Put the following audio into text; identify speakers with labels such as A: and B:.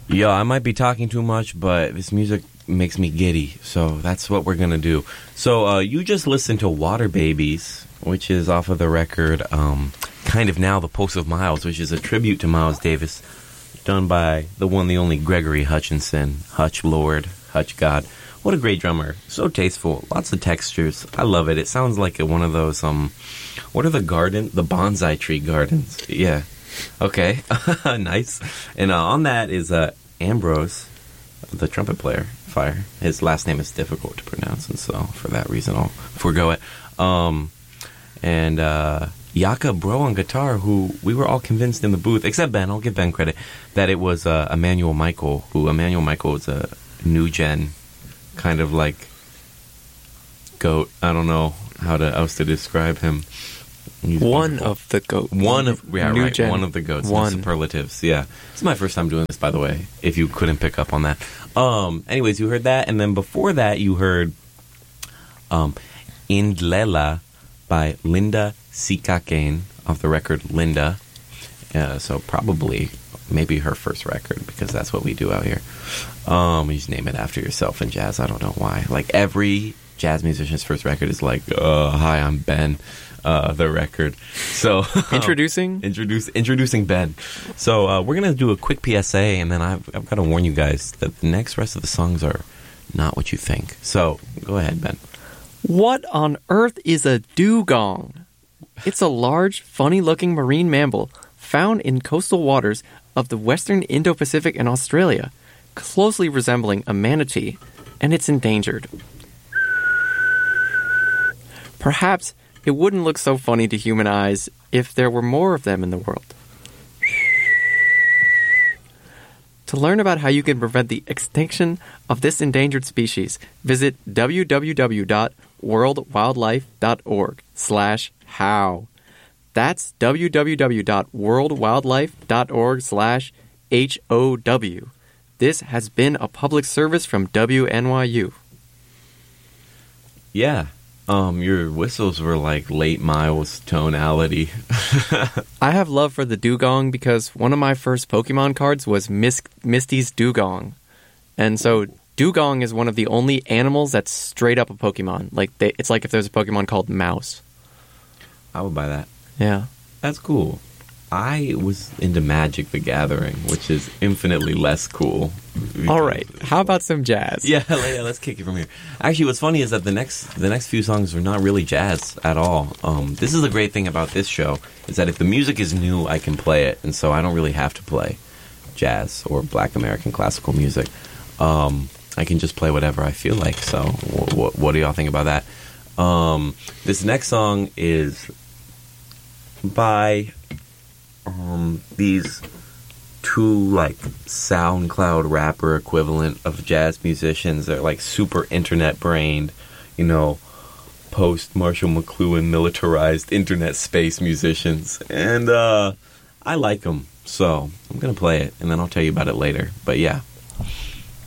A: Yo, I might be talking too much, but this music makes me giddy, so that's what we're gonna do. So you just listened to Water Babies, which is off of the record Kind of Now, The Pulse of Miles, which is a tribute to Miles Davis, done by the one, the only Gregory Hutchinson. Hutch Lord, Hutch God. What a great drummer. So tasteful. Lots of textures. I love it. It sounds like one of those, what are the bonsai tree gardens. Yeah. Okay. Nice. And on that is Ambrose, the trumpet player, Fire. His last name is difficult to pronounce, and so for that reason I'll forego it. And Yaka Bro on guitar, who we were all convinced in the booth, except Ben, I'll give Ben credit, that it was Emmanuel Michael, Emmanuel Michael is a new gen kind of like goat. I don't know how else to describe him.
B: One of the goats.
A: One of the goats. No superlatives. Yeah. This is my first time doing this, by the way, if you couldn't pick up on that. Anyways, you heard that, and then before that you heard Indlela by Linda Sikakane off the record Linda. So probably maybe her first record, because that's what we do out here. You just name it after yourself in jazz. I don't know why. Like every jazz musician's first record is like, hi, I'm Ben. The record. So
B: introducing
A: Ben. So we're gonna do a quick PSA, and then I've got to warn you guys that the rest of the songs are not what you think. So go ahead, Ben.
B: What on earth is a dugong? It's a large, funny-looking marine mammal found in coastal waters of the western Indo-Pacific and Australia, closely resembling a manatee, and it's endangered. Perhaps it wouldn't look so funny to human eyes if there were more of them in the world. To learn about how you can prevent the extinction of this endangered species, visit www.worldwildlife.org/how. That's www.worldwildlife.org/HOW. This has been a public service from WNYU.
A: Yeah. Your whistles were like late Miles tonality.
B: I have love for the dugong because one of my first Pokemon cards was Misty's dugong. And so dugong is one of the only animals that's straight up a Pokemon. It's like if there's a Pokemon called Mouse.
A: I would buy that.
B: Yeah.
A: That's cool. I was into Magic the Gathering, which is infinitely less cool.
B: All right. How about some jazz?
A: Yeah, let's kick it from here. Actually, what's funny is that the next few songs are not really jazz at all. This is the great thing about this show, is that if the music is new, I can play it, and so I don't really have to play jazz or Black American classical music. I can just play whatever I feel like. So, what do y'all think about that? This next song is by these two like SoundCloud rapper equivalent of jazz musicians. They're like super internet brained, post Marshall McLuhan militarized internet space musicians, and I like them, so I'm gonna play it and then I'll tell you about it later. But yeah.